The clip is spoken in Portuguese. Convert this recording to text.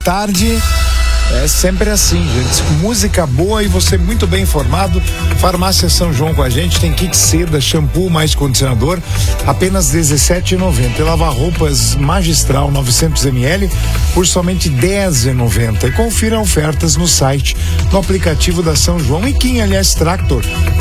tarde. É sempre assim, gente. Música boa e você muito bem informado. Farmácia São João com a gente. Tem kit seda, shampoo mais condicionador, apenas R$17,90. E lavar roupas magistral 900 ml por somente R$10,90. E confira ofertas no site, no aplicativo da São João. E Kim, aliás, Tractor